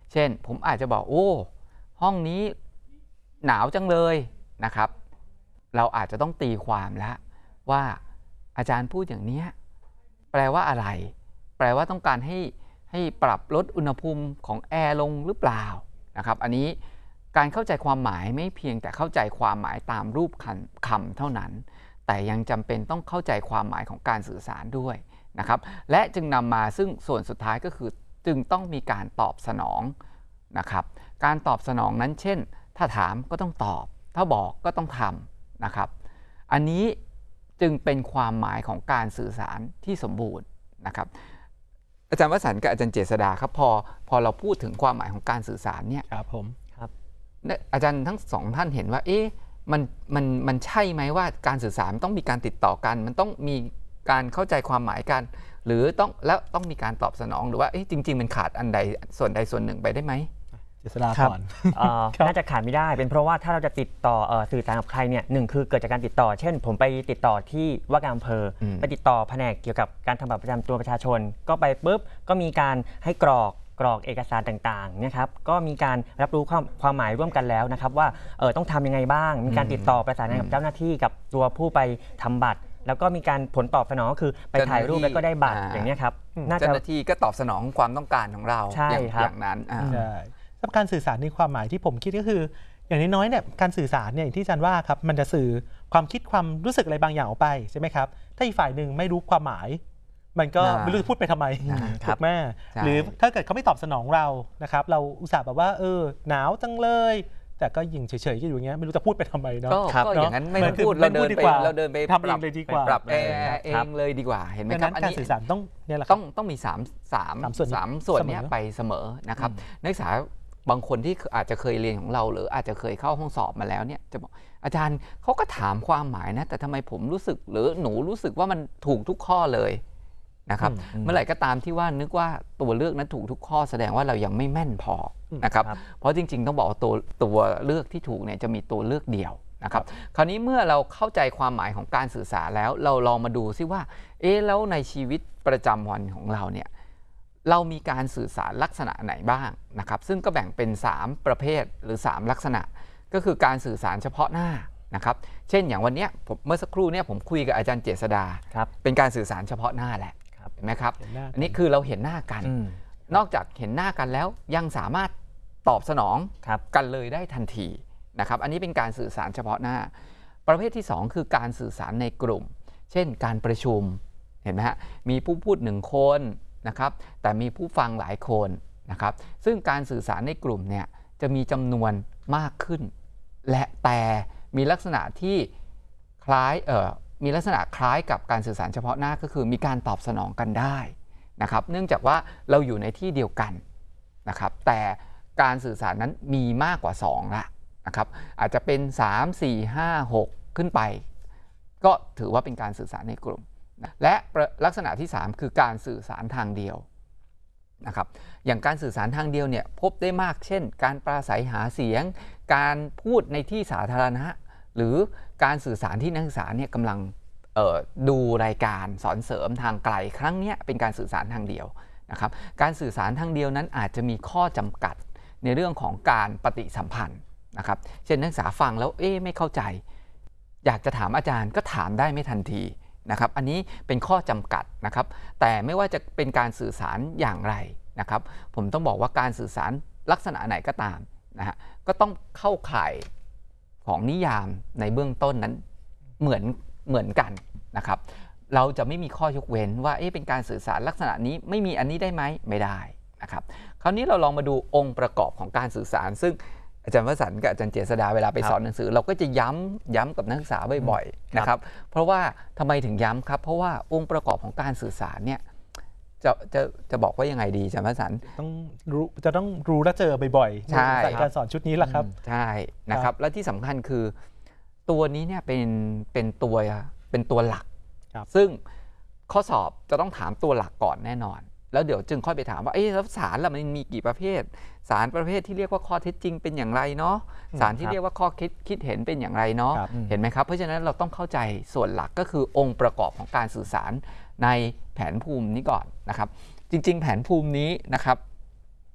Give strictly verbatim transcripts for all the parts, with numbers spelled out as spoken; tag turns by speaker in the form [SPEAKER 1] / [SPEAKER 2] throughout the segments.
[SPEAKER 1] เช่นผมอาจจะบอกโอ้ห้องนี้หนาวจังเลยนะครับเราอาจจะต้องตีความแล้วว่าอาจารย์พูดอย่างนี้แปลว่าอะไรแปลว่าต้องการให้ให้ปรับลดอุณหภูมิของแอร์ลงหรือเปล่านะครับอันนี้การเข้าใจความหมายไม่เพียงแต่เข้าใจความหมายตามรูปคำเท่านั้นแต่ยังจำเป็นต้องเข้าใจความหมายของการสื่อสารด้วยนะครับและจึงนำมาซึ่งส่วนสุดท้ายก็คือจึงต้องมีการตอบสนองนะครับการตอบสนองนั้นเช่นถ้าถามก็ต้องตอบถ้าบอกก็ต้องทำนะครับอันนี้จึงเป็นความหมายของการสื่อสารที่สมบูรณ์นะครับอาจารย์วสันต์กับอาจารย์เจษฎาครับพอพอเราพูดถึงความหมายของการสื่อสารเนี่ย
[SPEAKER 2] ครับผมครับ
[SPEAKER 1] อาจารย์ทั้งสองท่านเห็นว่าเอ๊ะมันมันมันใช่ไหมว่าการสื่อสารต้องมีการติดต่อกันมันต้องมีการเข้าใจความหมายกันหรือต้องแล้วต้องมีการตอบสนองหรือว่าจริงๆมันขาดอันใดส่วนใดส่วนหนึ่งไปได้ไหม
[SPEAKER 2] เจษฎาก่อน
[SPEAKER 3] น่าจะขาดไม่ได้เป็นเพราะว่าถ้าเราจะติดต่อสื่อสารกับใครเนี่ยหนึ่งคือเกิดจากการติดต่อเช่นผมไปติดต่อที่ว่าการอำเภอไปติดต่อแผนกเกี่ยวกับการทำบัตรประจำตัวประชาชนก็ไปปุ๊บก็มีการให้กรอกกรอกเอกสารต่างๆนะครับก็มีการรับรู้ความความหมายร่วมกันแล้วนะครับว่าเออต้องทำยังไงบ้างมีการติดต่อประสานงานกับเจ้าหน้าที่กับตัวผู้ไปทำบัตรแล้วก็มีการผลตอบสนองก็คือไปถ่ายรูปแล้วก็ได้บัตรอย่างนี้ครับ
[SPEAKER 1] เจ้าหน้าที่ก็ตอบสนองความต้องการของเราอย่างนั้น
[SPEAKER 2] ใช่สำหรับการสื่อสารในความหมายที่ผมคิดก็คืออย่างน้อยๆเนี่ยการสื่อสารเนี่ยอย่างที่อาจารย์ว่าครับมันจะสื่อความคิดความรู้สึกอะไรบางอย่างออกไปใช่ไหมครับถ้าอีกฝ่ายหนึ่งไม่รู้ความหมายมันก็ไม่รู้จะพูดไปทำไมถูกไหมหรือถ้าเกิดเขาไม่ตอบสนองเรานะครับเราอุตส่าห์แบบว่าเออหนาวจังเลยแต่ก็ยิงเฉยๆอยู่อย่างเงี้ยไม่รู้จะพูดไปทำไมเนาะ
[SPEAKER 1] ก็อย่างนั้นไม่พูดเราเดินไปเราเดินไป
[SPEAKER 2] ทำเองเลยดีกว่า
[SPEAKER 1] ปรับเองเลยดีกว่าเห็นไหมครับ
[SPEAKER 2] การสื่อสารต้องเนี่ยแหละ
[SPEAKER 1] ต้องต้องมีสามสามสามส่วนนี้ไปเสมอนะครับนักศึกษาบางคนที่อาจจะเคยเรียนของเราหรืออาจจะเคยเข้าห้องสอบมาแล้วเนี่ยจะบอกอาจารย์เขาก็ถามความหมายนะแต่ทำไมผมรู้สึกหรือหนูรู้สึกว่ามันถูกทุกข้อเลยนะครับเมื่อไหร่ก็ตามที่ว่านึกว่าตัวเลือกนั้นถูกทุกข้อแสดงว่าเรายังไม่แม่นพอนะครับเพราะจริงๆต้องบอกว่าตัวตัวเลือกที่ถูกเนี่ยจะมีตัวเลือกเดียวนะครับคราวนี้เมื่อเราเข้าใจความหมายของการสื่อสารแล้วเราลองมาดูซิว่าเอ๊ะแล้วในชีวิตประจำวันของเราเนี่ยเรามีการสื่อสารลักษณะไหนบ้างนะครับซึ่งก็แบ่งเป็นสามประเภทหรือสามลักษณะก็คือการสื่อสารเฉพาะหน้านะครับเช่นอย่างวันนี้ผมเมื่อสักครู่เนี่ยผมคุยกับอาจารย์เจษฎาเป็นการสื่อสารเฉพาะหน้าแหละเห็นไหมครับอันนี้คือเราเห็นหน้ากันนอกจากเห็นหน้ากันแล้วยังสามารถตอบสนองกันเลยได้ทันทีนะครับอันนี้เป็นการสื่อสารเฉพาะหน้าประเภทที่สองคือการสื่อสารในกลุ่มเช่นการประชุมเห็นไหมฮะมีผู้พูดหนึ่งคนนะครับแต่มีผู้ฟังหลายคนนะครับซึ่งการสื่อสารในกลุ่มเนี่ยจะมีจำนวนมากขึ้นและแต่มีลักษณะที่คล้ายเอ่อมีลักษณะคล้ายกับการสื่อสารเฉพาะหน้าก็คือมีการตอบสนองกันได้นะครับเนื่องจากว่าเราอยู่ในที่เดียวกันนะครับแต่การสื่อสารนั้นมีมากกว่าสองละนะครับอาจจะเป็นสาม สี่ ห้า หกขึ้นไปก็ถือว่าเป็นการสื่อสารในกลุ่มและลักษณะที่สามคือการสื่อสารทางเดียวนะครับอย่างการสื่อสารทางเดียวเนี่ยพบได้มากเช่นการปราศัยหาเสียงการพูดในที่สาธารณะหรือการสื่อสารที่นักศึกษาเนี่ยกำลังดูรายการสอนเสริมทางไกลครั้งนี้เป็นการสื่อสารทางเดียวนะครับการสื่อสารทางเดียวนั้นอาจจะมีข้อจำกัดในเรื่องของการปฏิสัมพันธ์นะครับเช่นนักศึกษาฟังแล้วเอ๊ะไม่เข้าใจอยากจะถามอาจารย์ก็ถามได้ไม่ทันทีนะครับอันนี้เป็นข้อจำกัดนะครับแต่ไม่ว่าจะเป็นการสื่อสารอย่างไรนะครับผมต้องบอกว่าการสื่อสารลักษณะไหนก็ตามนะฮะก็ต้องเข้าข่ายของนิยามในเบื้องต้นนั้นเหมือนเหมือนกันนะครับเราจะไม่มีข้อยกเว้นว่าเอ๊ะเป็นการสื่อสารลักษณะนี้ไม่มีอันนี้ได้ไหมไม่ได้นะครับคราวนี้เราลองมาดูองค์ประกอบของการสื่อสารซึ่งอาจารย์วสันต์กับอาจารย์เจษฎาเวลาไปสอนหนังสือเราก็จะย้ำย้ำกับนักศึกษาบ่อยๆนะครับเพราะว่าทำไมถึงย้ำครับเพราะว่าองค์ประกอบของการสื่อสารเนี่ยจะจะจะบอกว่ายังไงดีอาจารย์วสันต์
[SPEAKER 2] ต้องรู้จะต้องรู้และเจอบ่อยๆในการสอนชุดนี้แหละครับ
[SPEAKER 1] ใช่นะครับและที่สำคัญคือตัวนี้เนี่ยเป็นเป็นตัวเป็นตัวหลักซึ่งข้อสอบจะต้องถามตัวหลักก่อนแน่นอนแล้วเดี๋ยวจึงค่อยไปถามว่าเอ๊ะแล้วสารละมันมีกี่ประเภทสารประเภทที่เรียกว่าข้อเท็จจริงเป็นอย่างไรเนาะสารที่เรียกว่าข้อคิดคิดเห็นเป็นอย่างไรเนาะเห็นไหมครับเพราะฉะนั้นเราต้องเข้าใจส่วนหลักก็คือองค์ประกอบของการสื่อสารในแผนภูมินี้ก่อนนะครับจริงๆแผนภูมินี้นะครับ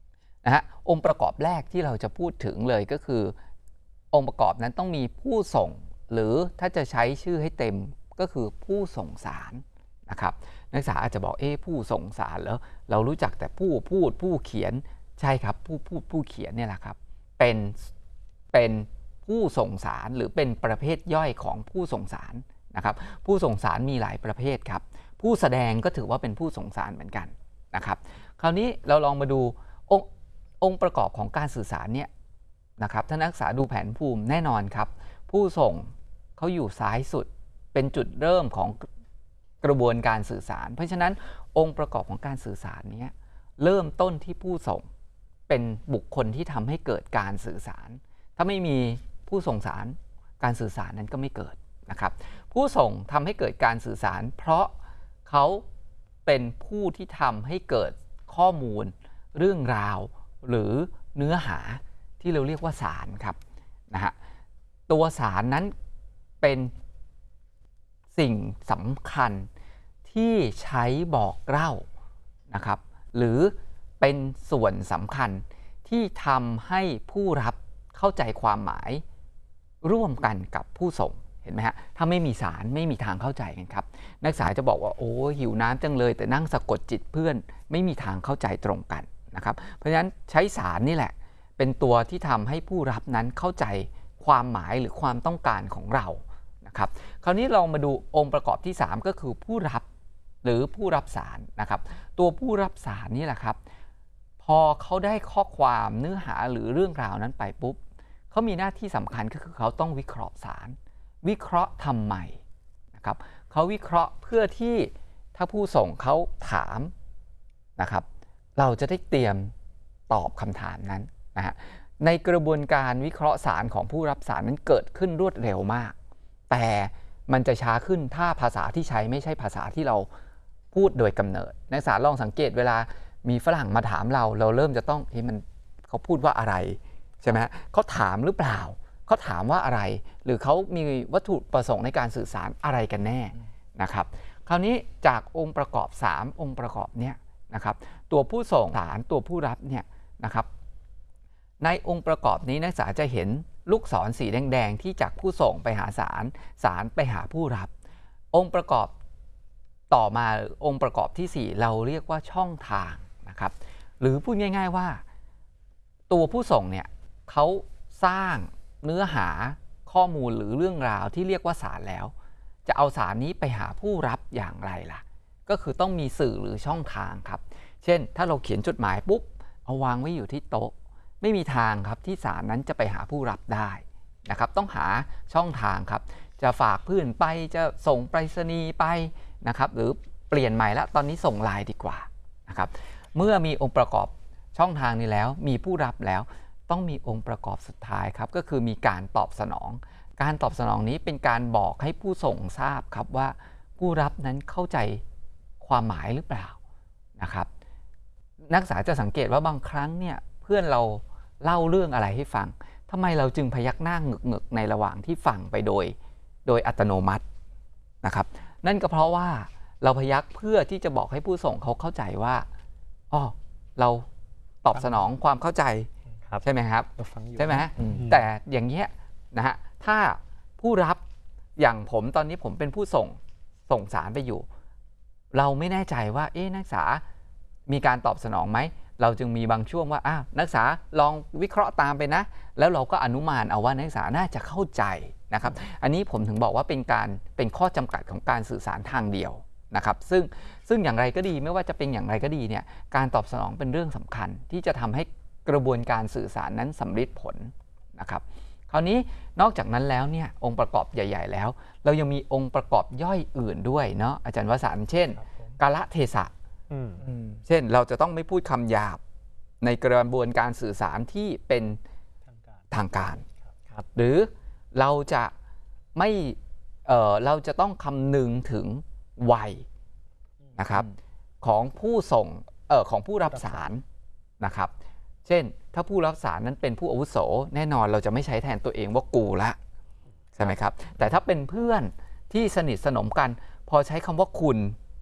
[SPEAKER 1] นะฮะองค์ประกอบแรกที่เราจะพูดถึงเลยก็คือองค์ประกอบนั้นต้องมีผู้ส่งหรือถ้าจะใช้ชื่อให้เต็มก็คือผู้ส่งสารนะครับนักศึกษาอาจจะบอกเอ๊ะผู้ส่งสารแล้วเรารู้จักแต่ผู้พูดผู้เขียนใช่ครับผู้พูดผู้เขียนเนี่ยแหละครับเป็นเป็นผู้ส่งสารหรือเป็นประเภทย่อยของผู้ส่งสารนะครับผู้ส่งสารมีหลายประเภทครับผู้แสดงก็ถือว่าเป็นผู้ส่งสารเหมือนกันนะครับคราวนี้เราลองมาดูองค์องค์ประกอบของการสื่อสารเนี่ยนะครับถ้านักศึกษาดูแผนภูมิแน่นอนครับผู้ส่งเขาอยู่ซ้ายสุดเป็นจุดเริ่มของกระบวนการสื่อสารเพราะฉะนั้นองค์ประกอบของการสื่อสารนี้เริ่มต้นที่ผู้ส่งเป็นบุคคลที่ทำให้เกิดการสื่อสารถ้าไม่มีผู้ส่งสารการสื่อสารนั้นก็ไม่เกิดนะครับผู้ส่งทำให้เกิดการสื่อสารเพราะเขาเป็นผู้ที่ทำให้เกิดข้อมูลเรื่องราวหรือเนื้อหาที่เราเรียกว่าสารครับนะฮะตัวสารนั้นเป็นสิ่งสำคัญที่ใช้บอกเล่านะครับหรือเป็นส่วนสำคัญที่ทำให้ผู้รับเข้าใจความหมายร่วมกันกับผู้ส่งเห็นไหมฮะถ้าไม่มีสารไม่มีทางเข้าใจกันครับนักศึกษาจะบอกว่าโอ้หิวน้ำจังเลยแต่นั่งสะกดจิตเพื่อนไม่มีทางเข้าใจตรงกันนะครับเพราะฉะนั้นใช้สารนี่แหละเป็นตัวที่ทำให้ผู้รับนั้นเข้าใจความหมายหรือความต้องการของเรานะครับคราวนี้เรามาดูองค์ประกอบที่สามก็คือผู้รับหรือผู้รับสารนะครับตัวผู้รับสารนี่แหละครับพอเขาได้ข้อความเนื้อหาหรือเรื่องราวนั้นไปปุ๊บเขามีหน้าที่สำคัญก็คือเขาต้องวิเคราะห์สารวิเคราะห์ทำไมนะครับเขาวิเคราะห์เพื่อที่ถ้าผู้ส่งเขาถามนะครับเราจะได้เตรียมตอบคำถามนั้นนะฮะในกระบวนการวิเคราะห์สารของผู้รับสารนั้นเกิดขึ้นรวดเร็วมากแต่มันจะช้าขึ้นถ้าภาษาที่ใช้ไม่ใช่ภาษาที่เราพูดโดยกำเนิดนักศึกษาลองสังเกตเวลามีฝรั่งมาถามเราเราเริ่มจะต้องเฮ้ยมันเขาพูดว่าอะไรใช่ไหมเขาถามหรือเปล่าเขาถามว่าอะไรหรือเขามีวัตถุประสงค์ในการสื่อสารอะไรกันแน่นะครับคราวนี้จากองค์ประกอบสามองค์ประกอบเนี้ยนะครับตัวผู้ส่งสารตัวผู้รับเนี่ยนะครับในองค์ประกอบนี้นักศึกษาจะเห็นลูกศรสีแดงๆที่จากผู้ส่งไปหาสารสารไปหาผู้รับองค์ประกอบต่อมาองค์ประกอบที่สี่เราเรียกว่าช่องทางนะครับหรือพูดง่ายๆว่าตัวผู้ส่งเนี่ยเขาสร้างเนื้อหาข้อมูลหรือเรื่องราวที่เรียกว่าสารแล้วจะเอาสารนี้ไปหาผู้รับอย่างไรล่ะก็คือต้องมีสื่อหรือช่องทางครับเช่นถ้าเราเขียนจดหมายปุ๊บเอาวางไว้อยู่ที่โต๊ะไม่มีทางครับที่สารนั้นจะไปหาผู้รับได้นะครับต้องหาช่องทางครับจะฝากเพื่อนไปจะส่งไปรษณีย์ไปนะครับหรือเปลี่ยนใหม่ละตอนนี้ส่งไลน์ดีกว่านะครับเมื่อมีองค์ประกอบช่องทางนี้แล้วมีผู้รับแล้วต้องมีองค์ประกอบสุดท้ายครับก็คือมีการตอบสนองการตอบสนองนี้เป็นการบอกให้ผู้ส่งทราบครับว่าผู้รับนั้นเข้าใจความหมายหรือเปล่านะครับนักศึกษาจะสังเกตว่าบางครั้งเนี่ยเพื่อนเราเล่าเรื่องอะไรให้ฟังทำไมเราจึงพยักหน้าหงึกๆในระหว่างที่ฟังไปโดยโดยอัตโนมัตินะครับนั่นก็เพราะว่าเราพยักเพื่อที่จะบอกให้ผู้ส่งเขาเข้าใจว่าอ๋อเราตอบสนองความเข้าใจใช่ไหมครับใช่ไหมแต่อย่างเงี้ยนะฮะถ้าผู้รับอย่างผมตอนนี้ผมเป็นผู้ส่งส่งสารไปอยู่เราไม่แน่ใจว่าเอ๊ะนักศึกษามีการตอบสนองไหมเราจึงมีบางช่วงว่าอ้าวนักศึกษาลองวิเคราะห์ตามไปนะแล้วเราก็อนุมานเอาว่านักศึกษาน่าจะเข้าใจนะครับอันนี้ผมถึงบอกว่าเป็นการเป็นข้อจำกัดของการสื่อสารทางเดียวนะครับซึ่งซึ่งอย่างไรก็ดีไม่ว่าจะเป็นอย่างไรก็ดีเนี่ยการตอบสนองเป็นเรื่องสำคัญที่จะทำให้กระบวนการสื่อสารนั้นสำเร็จผลนะครับคราวนี้นอกจากนั้นแล้วเนี่ยองค์ประกอบใหญ่ๆแล้วเรายังมีองค์ประกอบย่อยอื่นด้วยเนาะอาจารย์วสันต์เช่นกาลเทศะเช่นเราจะต้องไม่พูดคำหยาบในกระบวนการสื่อสารที่เป็นทางการหรือเราจะไม่เอ่อเราจะต้องคำนึงถึงวัยนะครับของผู้ส่งเอ่อของผู้รับสารนะครับเช่นถ้าผู้รับสารนั้นเป็นผู้อาวุโสแน่นอนเราจะไม่ใช้แทนตัวเองว่ากูละใช่ไหมครับแต่ถ้าเป็นเพื่อนที่สนิทสนมกันพอใช้คำว่าคุณ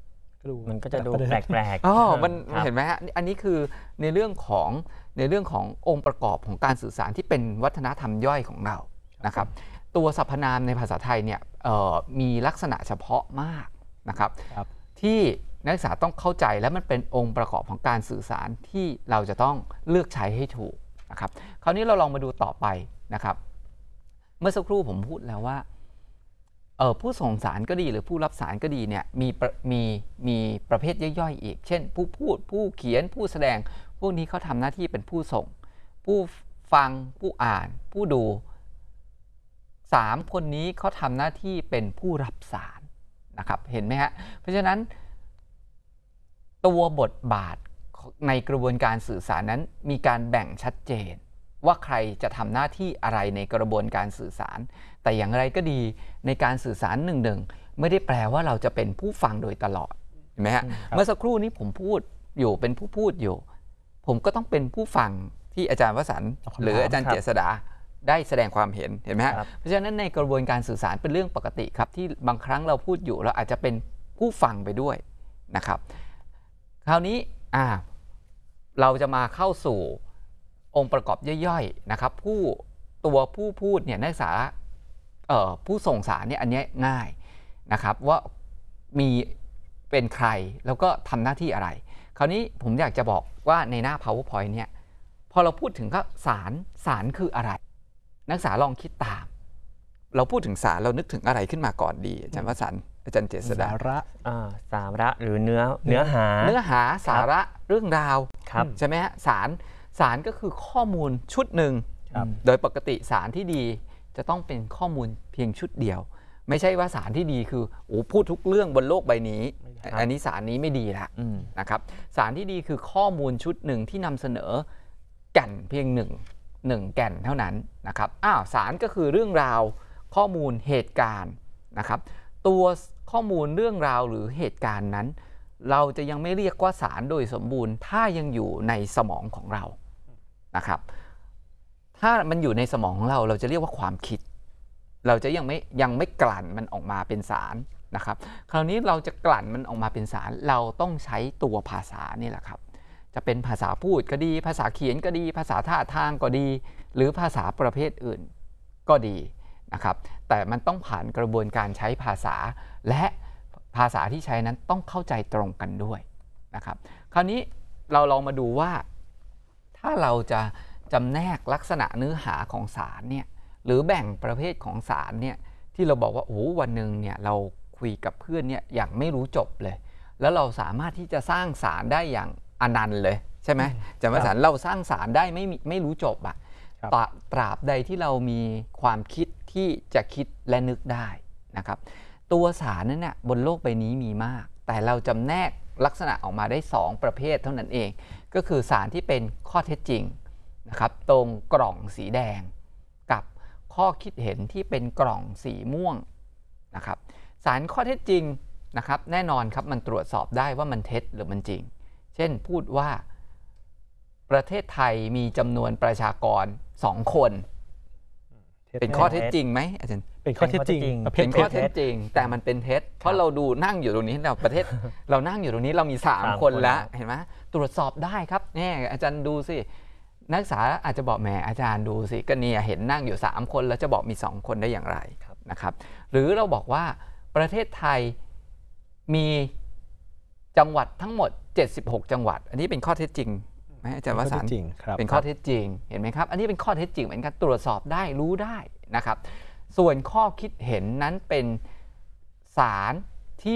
[SPEAKER 3] มันก็จะดูแปลกๆ
[SPEAKER 1] อ๋อมันเห็นไหมฮะอันนี้คือในเรื่องของในเรื่องขององค์ประกอบของการสื่อสารที่เป็นวัฒนธรรมย่อยของเรานะครับตัวสรรพนามในภาษาไทยเนี่ยมีลักษณะเฉพาะมากนะครับที่นักศึกษาต้องเข้าใจและมันเป็นองค์ประกอบของการสื่อสารที่เราจะต้องเลือกใช้ให้ถูกนะครับคราวนี้เราลองมาดูต่อไปนะครับเมื่อสักครู่ผมพูดแล้วว่าเออผู้ส่งสารก็ดีหรือผู้รับสารก็ดีเนี่ยมีมีมีประเภทย่อยๆอีกเช่นผู้พูดผู้เขียนผู้แสดงพวกนี้เขาทำหน้าที่เป็นผู้ส่งผู้ฟังผู้อ่านผู้ดูสามคนนี้เขาทำหน้าที่เป็นผู้รับสารนะครับเห็นไหมฮะเพราะฉะนั้นตัวบทบาทในกระบวนการสื่อสารนั้นมีการแบ่งชัดเจนว่าใครจะทำหน้าที่อะไรในกระบวนการสื่อสารแต่อย่างไรก็ดีในการสื่อสารหนึ่งหนึ่งไม่ได้แปลว่าเราจะเป็นผู้ฟังโดยตลอดเห็นไหมฮะเมื่อสักครู่นี้ผมพูดอยู่เป็นผู้พูดอยู่ผมก็ต้องเป็นผู้ฟังที่อาจารย์วสันต์หรืออาจารย์เจษฎาได้แสดงความเห็นเห็นไหมฮะเพราะฉะนั้นในกระบวนการสื่อสารเป็นเรื่องปกติครับที่บางครั้งเราพูดอยู่เราอาจจะเป็นผู้ฟังไปด้วยนะครับคราวนี้อ่าเราจะมาเข้าสู่องค์ประกอบย่อยๆนะครับผู้ตัวผู้พูดเนี่ยนักศึกษาผู้ส่งสารเนี่ยอันนี้ง่ายนะครับว่ามีเป็นใครแล้วก็ทำหน้าที่อะไรคราวนี้ผมอยากจะบอกว่าในหน้า PowerPoint เนี่ยพอเราพูดถึงก็สารสารคืออะไรนักศึกษาลองคิดตามเราพูดถึงสารเรานึกถึงอะไรขึ้นมาก่อนดีอาจารย์วสันต์อาจารย์เจษฎา
[SPEAKER 2] สาระ
[SPEAKER 3] สาระหรือเนื้อเนื้อหา
[SPEAKER 1] เนื้อหาสาระเรื่องราวใช่ไหมฮะสารสารก็คือข้อมูลชุดหนึ่งโดยปกติสารที่ดีจะต้องเป็นข้อมูลเพียงชุดเดียวไม่ใช่ว่าสารที่ดีคือโอ้พูดทุกเรื่องบนโลกใบนี้อันนี้สารนี้ไม่ดีละนะครับสารที่ดีคือข้อมูลชุดหนึ่งที่นำเสนอแก่นเพียงหนึ่งหนึ่งแก่นเท่านั้นนะครับอ้าวสารก็คือเรื่องราวข้อมูลเหตุการณ์นะครับตัวข้อมูลเรื่องราวหรือเหตุการณ์นั้นเราจะยังไม่เรียกว่าสารโดยสมบูรณ์ถ้ายังอยู่ในสมองของเรานะครับถ้ามันอยู่ในสมองของเราเราจะเรียกว่าความคิดเราจะยังไม่ยังไม่กลั่นมันออกมาเป็นสารนะครับคราวนี้เราจะกลั่นมันออกมาเป็นสารเราต้องใช้ตัวภาษานี่แหละครับจะเป็นภาษาพูดก็ดีภาษาเขียนก็ดีภาษาท่าทางก็ดีหรือภาษาประเภทอื่นก็ดีนะครับแต่มันต้องผ่านกระบวนการใช้ภาษาและภาษาที่ใช้นั้นต้องเข้าใจตรงกันด้วยนะครับคราวนี้เราลองมาดูว่าถ้าเราจะจำแนกลักษณะเนื้อหาของสารเนี่ยหรือแบ่งประเภทของสารเนี่ยที่เราบอกว่าโอ้วันหนึ่งเนี่ยเราคุยกับเพื่อนเนี่ยอย่างไม่รู้จบเลยแล้วเราสามารถที่จะสร้างสารได้อย่างอนันต์เลยใช่ไหมจำว่าสารเราสร้างสารได้ไม่ไม่รู้จบอะตราบใดที่เรามีความคิดที่จะคิดและนึกได้นะครับตัวสารนั้นเนี่ยบนโลกใบนี้มีมากแต่เราจำแนกลักษณะออกมาได้สองประเภทเท่านั้นเองก็คือสารที่เป็นข้อเท็จจริงนะครับตรงกล่องสีแดงกับข้อคิดเห็นที่เป็นกล่องสีม่วงนะครับสารข้อเท็จจริงนะครับแน่นอนครับมันตรวจสอบได้ว่ามันเท็จหรือมันจริงเช่นพูดว่าประเทศไทยมีจำนวนประชากรสองคนเป็นข้อเท็จจริงไหมอาจารย์
[SPEAKER 2] เป็นข้อเท็จจริง
[SPEAKER 1] เป็นข้อเท็จจริงแต่มันเป็นเท็จเพราะเราดูนั่งอยู่ตรงนี้เราประเทศเรานั่งอยู่ตรงนี้เรามีสามคนแล้วเห็นไหมตรวจสอบได้ครับนี่อาจารย์ดูสินักศึกษาอาจจะบอกแหมอาจารย์ดูสิก็เนี่ยเห็นนั่งอยู่สามคนแล้วจะบอกมีสองคนได้อย่างไรนะครับหรือเราบอกว่าประเทศไทยมีจังหวัดทั้งหมดเจ็ดสิบหกจังหวัดอันนี้เป็นข้อเท็จจริงไหมอาจารย์วสันต์เป็นข้อเท็จจริงเห็นไหมครับอันนี้เป็นข้อเท็จจริงเหมือนกันตรวจสอบได้รู้ได้นะครับส่วนข้อคิดเห็นนั้นเป็นสารที่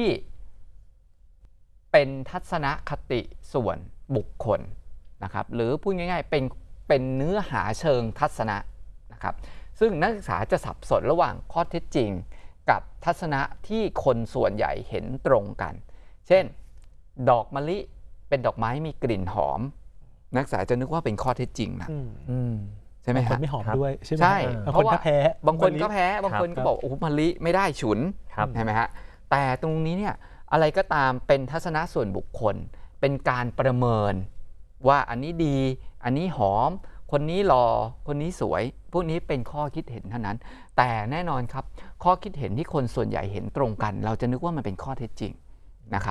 [SPEAKER 1] เป็นทัศนคติส่วนบุคคลนะครับหรือพูดง่ายๆเป็นเป็นเนื้อหาเชิงทัศนะนะครับซึ่งนักศึกษาจะสับสนระหว่างข้อเท็จจริงกับทัศนะที่คนส่วนใหญ่เห็นตรงกันเช่นดอกมะลิเป็นดอกไม้มีกลิ่นหอมนักศึกษาจะนึกว่าเป็นข้อเท็จจริงนะใช่ไหมครับ
[SPEAKER 2] บางคนไม่หอมด้วยใช่ไหม
[SPEAKER 1] ใช่
[SPEAKER 2] เพราะว่าแพ้
[SPEAKER 1] บางคนก็แพ้บางคนก็บอกโอ้มะลิไม่ได้ฉุนใช่ไหมฮะแต่ตรงนี้เนี่ยอะไรก็ตามเป็นทัศนะส่วนบุคคลเป็นการประเมินว่าอันนี้ดีอันนี้หอมคนนี้หล่อคนนี้สวยพวกนี้เป็นข้อคิดเห็นเท่านั้นแต่แน่นอนครับข้อคิดเห็นที่คนส่วนใหญ่เห็นตรงกันเราจะนึกว่ามันเป็นข้อเท็จจริงนะครับ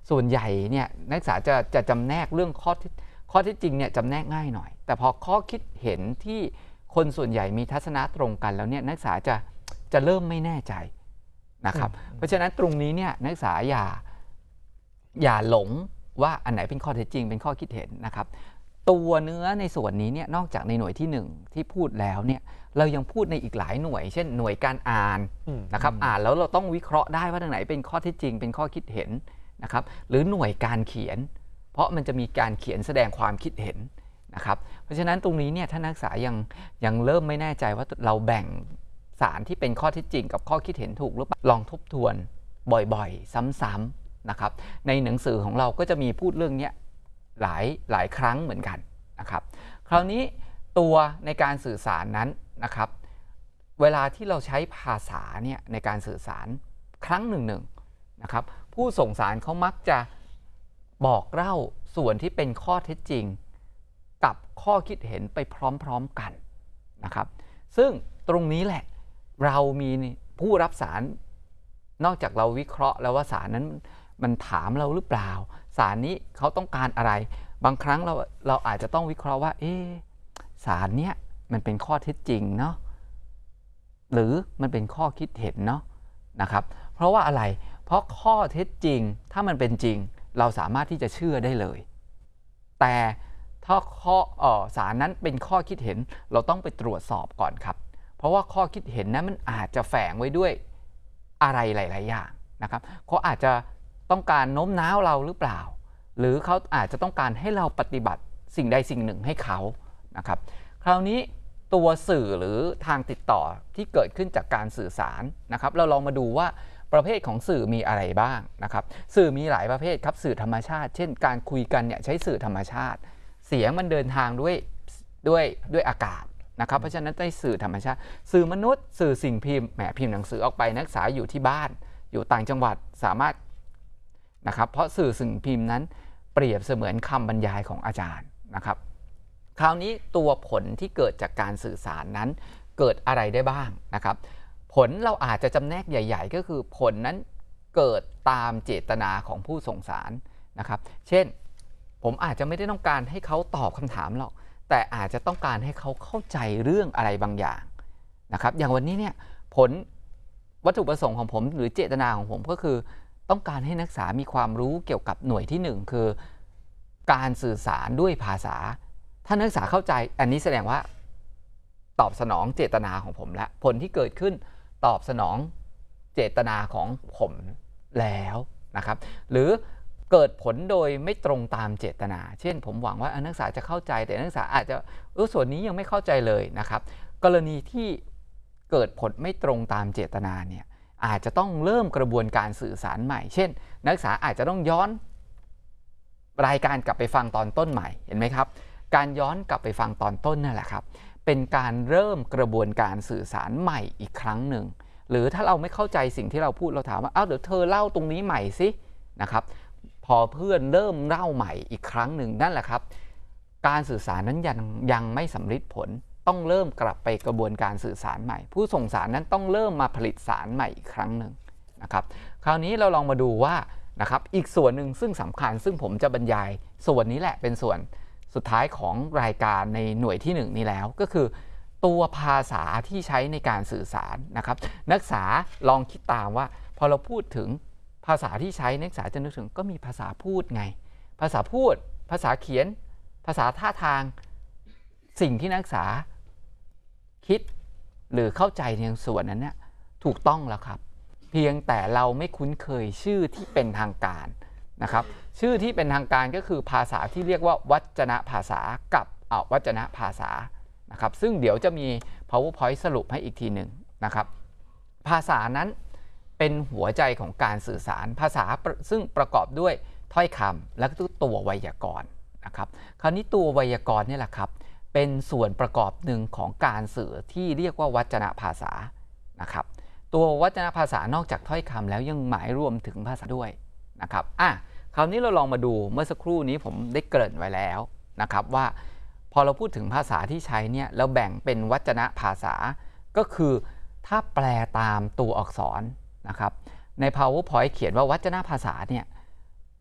[SPEAKER 1] ส่วนใหญ่เนี่ยนักศึกษาจะจะจำแนกเรื่องข้อที่ข้อที่จริงเนี่ยจำแนกง่ายหน่อยแต่พอข้อคิดเห็นที่คนส่วนใหญ่มีทัศนะตรงกันแล้วเนี่ยนักศึกษาจะจะเริ่มไม่แน่ใจนะครับเพราะฉะนั้นตรงนี้เนี่ยนักศึกษาอย่าอย่าหลงว่าอันไหนเป็นข้อเท็จจริงเป็นข้อคิดเห็นนะครับตัวเนื้อในส่วนนี้เนี่ยนอกจากในหน่วยที่หนึ่งที่พูดแล้วเนี่ยเรายังพูดในอีกหลายหน่วยเช่นหน่วยการอ่านนะครับอ่านแล้วเราต้องวิเคราะห์ได้ว่าตรงไหนเป็นข้อเท็จจริงเป็นข้อคิดเห็นนะครับหรือหน่วยการเขียนเพราะมันจะมีการเขียนแสดงความคิดเห็นนะครับเพราะฉะนั้นตรงนี้เนี่ยถ้านักศึกษายังยังเริ่มไม่แน่ใจว่าเราแบ่งสารที่เป็นข้อเท็จจริงกับข้อคิดเห็นถูกหรือเปล่าลองทบทวนบ่อยๆซ้ำๆนะครับในหนังสือของเราก็จะมีพูดเรื่องนี้หลายหลายครั้งเหมือนกันนะครับคราวนี้ตัวในการสื่อสารนั้นนะครับเวลาที่เราใช้ภาษาเนี่ยในการสื่อสารครั้งหนึ่งหนึ่งนะครับผู้ส่งสารเขามักจะบอกเล่าส่วนที่เป็นข้อเท็จจริงกับข้อคิดเห็นไปพร้อมๆกันนะครับซึ่งตรงนี้แหละเรามีผู้รับสารนอกจากเราวิเคราะห์แล้วว่าสารนั้นมันถามเราหรือเปล่าสารนี้เขาต้องการอะไรบางครั้งเราเราอาจจะต้องวิเคราะห์ว่าเอ๊ะสารเนี้ยมันเป็นข้อเท็จจริงเนาะหรือมันเป็นข้อคิดเห็นเนาะนะครับเพราะว่าอะไรเพราะข้อเท็จจริงถ้ามันเป็นจริงเราสามารถที่จะเชื่อได้เลยแต่ถ้าข้อเอ่อสารนั้นเป็นข้อคิดเห็นเราต้องไปตรวจสอบก่อนครับเพราะว่าข้อคิดเห็นนั้นมันอาจจะแฝงไว้ด้วยอะไรหลายๆอย่างนะครับเขาอาจจะต้องการโน้มน้าวเราหรือเปล่าหรือเขาอาจจะต้องการให้เราปฏิบัติสิ่งใดสิ่งหนึ่งให้เขานะครับคราวนี้ตัวสื่อหรือทางติดต่อที่เกิดขึ้นจากการสื่อสารนะครับเราลองมาดูว่าประเภทของสื่อมีอะไรบ้างนะครับสื่อมีหลายประเภทครับสื่อธรรมชาติเช่นการคุยกันเนี่ยใช้สื่อธรรมชาติเสียงมันเดินทางด้วยด้วยด้วยอากาศนะครับเพราะฉะนั้นได้สื่อธรรมชาติสื่อมนุษย์สื่อสิ่งพิมพ์แหมพิมพ์หนังสือออกไปนักศึกษาอยู่ที่บ้านอยู่ต่างจังหวัดสามารถนะครับเพราะสื่อสิ่งพิมพ์นั้นเปรียบเสมือนคำบรรยายของอาจารย์นะครับคราวนี้ตัวผลที่เกิดจากการสื่อสารนั้นเกิดอะไรได้บ้างนะครับผลเราอาจจะจำแนกใหญ่ๆก็คือผลนั้นเกิดตามเจตนาของผู้ส่งสารนะครับเช่นผมอาจจะไม่ได้ต้องการให้เขาตอบคำถามหรอกแต่อาจจะต้องการให้เขาเข้าใจเรื่องอะไรบางอย่างนะครับอย่างวันนี้เนี่ยผลวัตถุประสงค์ของผมหรือเจตนาของผมก็คือต้องการให้นักศึกษามีความรู้เกี่ยวกับหน่วยที่หนึ่งคือการสื่อสารด้วยภาษาถ้านักศึกษาเข้าใจอันนี้แสดงว่าตอบสนองเจตนาของผมแล้วผลที่เกิดขึ้นตอบสนองเจตนาของผมแล้วนะครับหรือเกิดผลโดยไม่ตรงตามเจตนาเช่นผมหวังว่านักศึกษาจะเข้าใจแต่นักศึกษาอาจจะเออส่วนนี้ยังไม่เข้าใจเลยนะครับกรณีที่เกิดผลไม่ตรงตามเจตนาเนี่ยอาจจะต้องเริ่มกระบวนการสื่อสารใหม่เช่นนักศึกษาอาจจะต้องย้อนรายการกลับไปฟังตอนต้นใหม่เห็นไหมครับการย้อนกลับไปฟังตอนต้นนั่นแหละครับเป็นการเริ่มกระบวนการสื่อสารใหม่อีกครั้งหนึ่งหรือถ้าเราไม่เข้าใจสิ่งที่เราพูดเราถามว่าอ้าวเดี๋ยวเธอเล่าตรงนี้ใหม่สินะครับพอเพื่อนเริ่มเล่าใหม่อีกครั้งหนึ่งนั่นแหละครับการสื่อสารนั้นยังยังไม่สำเร็จผลต้องเริ่มกลับไปกระบวนการสื่อสารใหม่ผู้ส่งสารนั้นต้องเริ่มมาผลิตสารใหม่อีกครั้งหนึ่งนะครับคราวนี้เราลองมาดูว่านะครับอีกส่วนหนึ่งซึ่งสำคัญซึ่งผมจะบรรยายส่วนนี้แหละเป็นส่วนสุดท้ายของรายการในหน่วยที่หนึ่งนี้แล้วก็คือตัวภาษาที่ใช้ในการสื่อสารนะครับนักศึกษาลองคิดตามว่าพอเราพูดถึงภาษาที่ใช้นักศึกษาจะนึกถึงก็มีภาษาพูดไงภาษาพูดภาษาเขียนภาษาท่าทางสิ่งที่นักศึกษาคิดหรือเข้าใจในส่วนนั้นเนี่ยถูกต้องแล้วครับเพียงแต่เราไม่คุ้นเคยชื่อที่เป็นทางการนะครับชื่อที่เป็นทางการก็คือภาษาที่เรียกว่าวัจนภาษากับอวัจนภาษานะครับซึ่งเดี๋ยวจะมี PowerPoint สรุปให้อีกทีหนึ่งนะครับภาษานั้นเป็นหัวใจของการสื่อสารภาษาซึ่งประกอบด้วยถ้อยคำและตัวไวยากรณ์นะครับคราวนี้ตัวไวยากรณ์นี่แหละครับเป็นส่วนประกอบหนึ่งของการสื่อที่เรียกว่าวัจนภาษานะครับตัววัจนภาษานอกจากถ้อยคำแล้วยังหมายรวมถึงภาษาด้วยนะครับอ่ะคราวนี้เราลองมาดูเมื่อสักครู่นี้ผมได้เกริ่นไว้แล้วนะครับว่าพอเราพูดถึงภาษาที่ใช้เนี่ยเราแบ่งเป็นวัจนภาษาก็คือถ้าแปลตามตัวอักษรนะครับใน PowerPoint เขียนว่าวัจนภาษาเนี่ย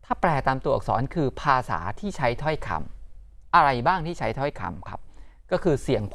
[SPEAKER 1] ถ้าแปลตามตัวอักษรคือภาษาที่ใช้ถ้อยคำอะไรบ้างที่ใช้ถ้อยคำครับก็คือเสียง